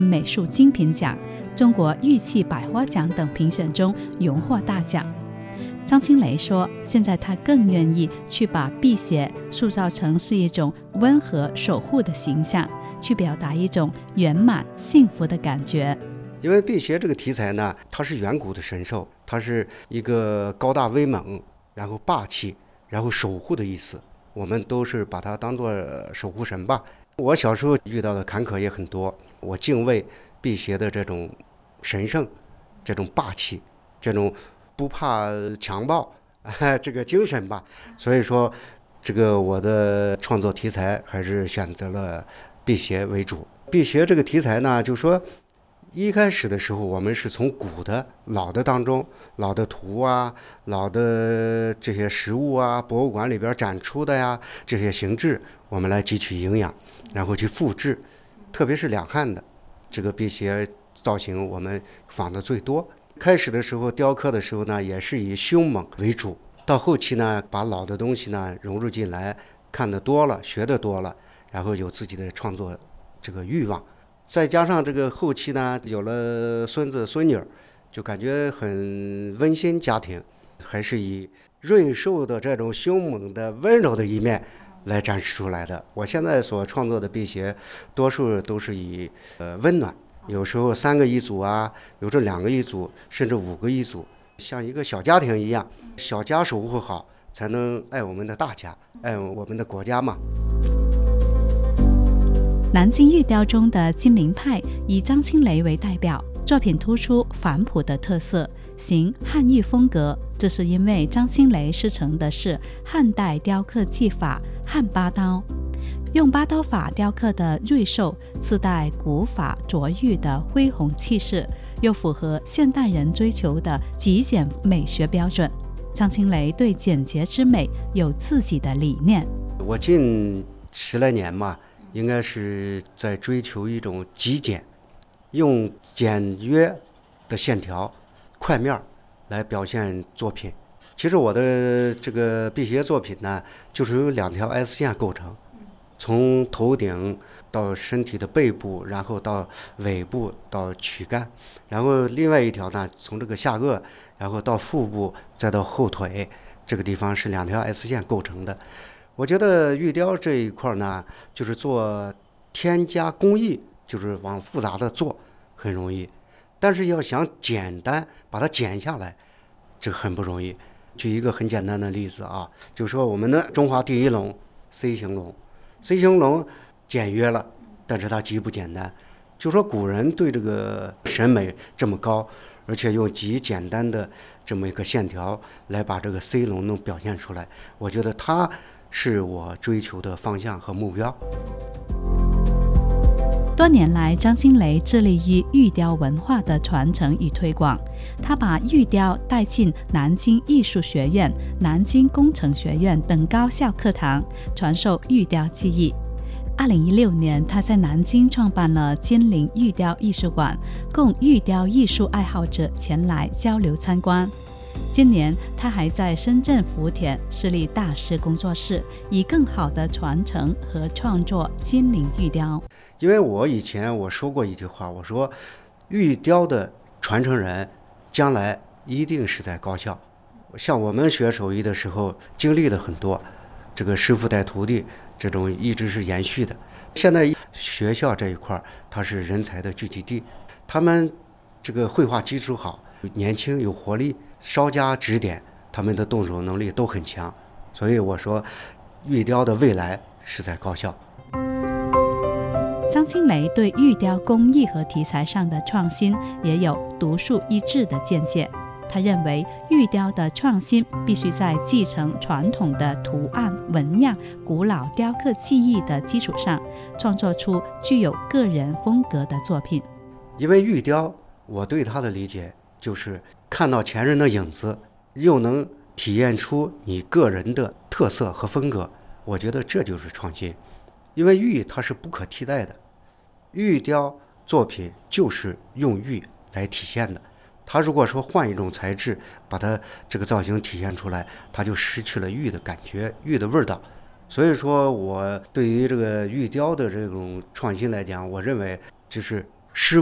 美术精品奖、中国玉器百花奖等评选中荣获大奖。张清雷说，现在他更愿意去把辟邪塑造成是一种温和守护的形象，去表达一种圆满幸福的感觉。 因为辟邪这个题材呢，它是远古的神兽，它是一个高大威猛，然后霸气，然后守护的意思，我们都是把它当作守护神吧。我小时候遇到的坎坷也很多，我敬畏辟邪的这种神圣，这种霸气，这种不怕强暴这个精神吧。所以说这个我的创作题材还是选择了辟邪为主。辟邪这个题材呢，就说一开始的时候，我们是从古的老的当中，老的图啊，老的这些实物啊，博物馆里边展出的呀，这些形制，我们来汲取营养，然后去复制。特别是两汉的这个辟邪造型，我们仿的最多。开始的时候雕刻的时候呢，也是以凶猛为主，到后期呢，把老的东西呢融入进来，看得多了，学得多了，然后有自己的创作这个欲望。再加上这个后期呢，有了孙子孙女，就感觉很温馨家庭，还是以瑞兽的这种凶猛的温柔的一面来展示出来的。我现在所创作的辟邪，多数都是以温暖，有时候3个一组啊，有时候2个一组，甚至5个一组，像一个小家庭一样，小家守护好，才能爱我们的大家，爱我们的国家嘛。 南京玉雕中的金陵派以张清雷为代表，作品突出反璞的特色，行汉玉风格。这是因为张清雷师承的是汉代雕刻技法汉八刀，用八刀法雕刻的瑞兽自带古法卓玉的恢宏气势，又符合现代人追求的极简美学标准。张清雷对简洁之美有自己的理念。 我近10来年嘛，应该是在追求一种极简，用简约的线条、块面来表现作品。其实我的这个辟邪作品呢，就是由2条 S 线构成，从头顶到身体的背部，然后到尾部到躯干，然后另外一条呢，从这个下颚，然后到腹部，再到后腿，这个地方是2条 S 线构成的。我觉得玉雕这一块呢，就是做添加工艺，就是往复杂的做很容易，但是要想简单把它剪下来，这个很不容易。举一个很简单的例子啊，就说我们的中华第一龙 C 型龙，C 型龙简约了，但是它极不简单。就说古人对这个审美这么高，而且用极简单的这么一个线条来把这个 C 龙能表现出来，我觉得它是我追求的方向和目标。 多年来，张清雷致力于玉雕文化的传承与推广。他把玉雕带进南京艺术学院、南京工程学院等高校课堂，传授玉雕技艺。2016年，他在南京创办了金陵玉雕艺术馆，供玉雕艺术爱好者前来交流参观。今年，他还在深圳福田设立大师工作室，以更好的传承和创作金陵玉雕。 因为我以前我说过一句话，我说玉雕的传承人将来一定是在高校。像我们学手艺的时候经历了很多，这个师傅带徒弟这种一直是延续的。现在学校这一块它是人才的聚集地，他们这个绘画基础好，年轻有活力，稍加指点，他们的动手能力都很强。所以我说玉雕的未来是在高校。 张清雷对玉雕工艺和题材上的创新也有独树一帜的见解。他认为玉雕的创新必须在继承传统的图案、纹样、古老雕刻技艺的基础上，创作出具有个人风格的作品。 因为玉雕，我对它的理解就是看到前人的影子，又能体验出你个人的特色和风格，我觉得这就是创新。因为玉它是不可替代的，玉雕作品就是用玉来体现的。它如果说换一种材质把它这个造型体现出来，它就失去了玉的感觉，玉的味道。所以说我对于这个玉雕的这种创新来讲，我认为就是